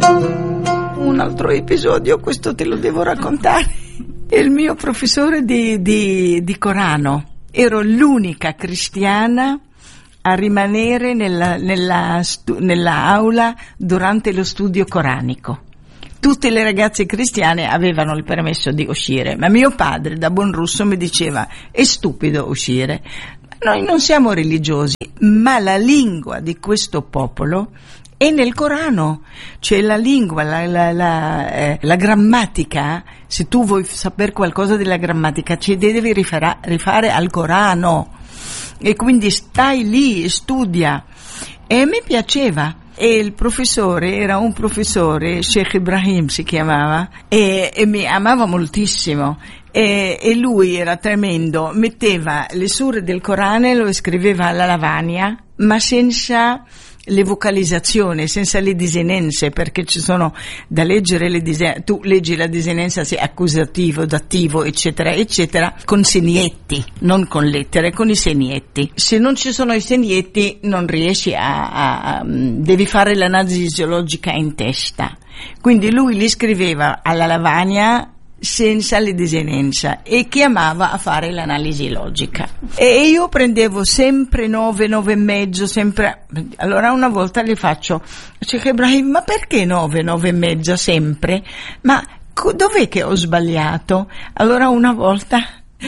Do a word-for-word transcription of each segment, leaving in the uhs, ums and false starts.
Un altro episodio, questo te lo devo raccontare. Il mio professore di, di, di Corano. Ero l'unica cristiana a rimanere nella, nella, stu, nella aula durante lo studio coranico. Tutte le ragazze cristiane avevano il permesso di uscire, ma mio padre, da buon russo, mi diceva: è stupido uscire. Noi non siamo religiosi, ma la lingua di questo popolo è nel Corano, cioè la lingua, la, la, la, eh, la grammatica. Se tu vuoi sapere qualcosa della grammatica, ci devi rifare, rifare al Corano, e quindi stai lì e studia. E mi piaceva. E il professore era un professore, Sheikh Ibrahim si chiamava, e, e mi amava moltissimo. E, e lui era tremendo, metteva le sure del Corano e lo scriveva alla lavagna, ma senza le vocalizzazioni, senza le desinenze, perché ci sono da leggere le desinenze. Tu leggi la desinenza se accusativo, dattivo, eccetera, eccetera, con segnetti, non con lettere, con i segnetti. Se non ci sono i segnetti non riesci a, a, a devi fare l'analisi geologica in testa. Quindi lui li scriveva alla lavagna senza le desinenza e chiamava a fare l'analisi logica, e io prendevo sempre nove, nove e mezzo, sempre. Allora una volta le faccio: cioè, Ibrahim, ma perché nove, nove e mezzo sempre? Ma dov'è che ho sbagliato? Allora una volta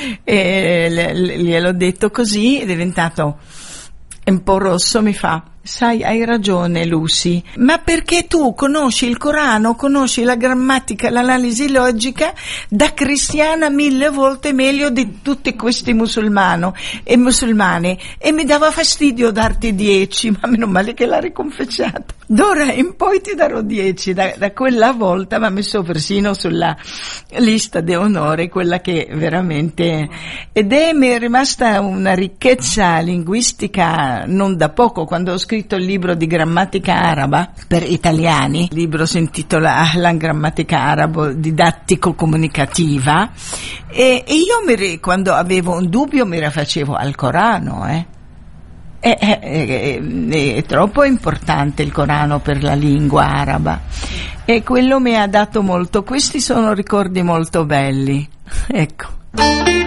eh, gliel'ho detto così, è diventato un po' rosso, mi fa: sai, hai ragione Lucy, ma perché tu conosci il Corano, conosci la grammatica, l'analisi logica da cristiana mille volte meglio di tutti questi musulmano e musulmane, e mi dava fastidio darti dieci, ma meno male che l'ha riconfessato. D'ora in poi ti darò dieci. Da, da quella volta mi ha messo persino sulla lista di onore, quella che veramente, ed è mi è rimasta una ricchezza linguistica non da poco. Quando ho scritto il libro di grammatica araba per italiani, il libro si intitola Ahlan grammatica arabo didattico comunicativa, e, e io mi, quando avevo un dubbio mi rifacevo al Corano, eh. È, è, è, è troppo importante il Corano per la lingua araba, e quello mi ha dato molto. Questi sono ricordi molto belli, ecco.